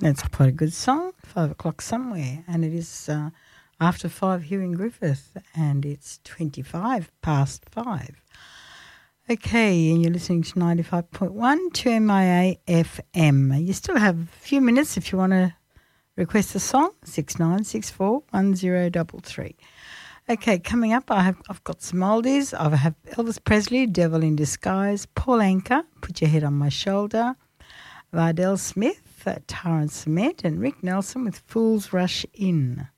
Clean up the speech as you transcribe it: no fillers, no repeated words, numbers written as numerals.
That's quite a good song, 5 o'clock somewhere, and it is after 5 here in Griffith, and it's 25 past 5. Okay, and you're listening to 95.1 to MIA FM. You still have a few minutes if you want to request a song, 6964 1033. Okay, coming up, I've got some oldies. I have Elvis Presley, Devil in Disguise, Paul Anka, Put Your Head on My Shoulder, Vardell Smith, Tar and Cement, and Rick Nelson with Fools Rush In.